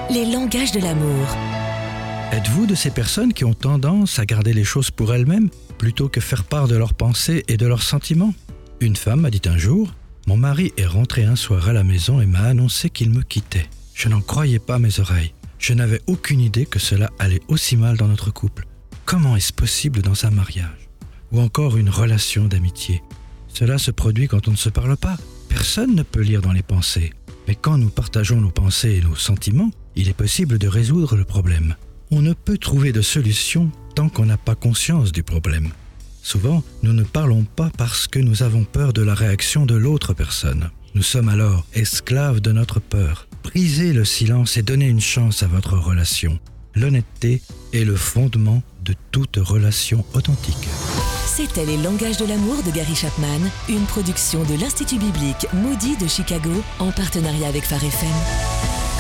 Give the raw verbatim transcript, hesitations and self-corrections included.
les langages de l'amour. Êtes-vous de ces personnes qui ont tendance à garder les choses pour elles-mêmes plutôt que faire part de leurs pensées et de leurs sentiments ? Une femme m'a dit un jour « Mon mari est rentré un soir à la maison et m'a annoncé qu'il me quittait. Je n'en croyais pas mes oreilles. Je n'avais aucune idée que cela allait aussi mal dans notre couple. Comment est-ce possible dans un mariage ? Ou encore une relation d'amitié. Cela se produit quand on ne se parle pas. Personne ne peut lire dans les pensées. Mais quand nous partageons nos pensées et nos sentiments, il est possible de résoudre le problème. On ne peut trouver de solution tant qu'on n'a pas conscience du problème. Souvent, nous ne parlons pas parce que nous avons peur de la réaction de l'autre personne. Nous sommes alors esclaves de notre peur. Brisez le silence et donnez une chance à votre relation. L'honnêteté est le fondement de toute relation authentique. C'était Les langages de l'amour de Gary Chapman, une production de l'Institut biblique Moody de Chicago en partenariat avec Phare F M.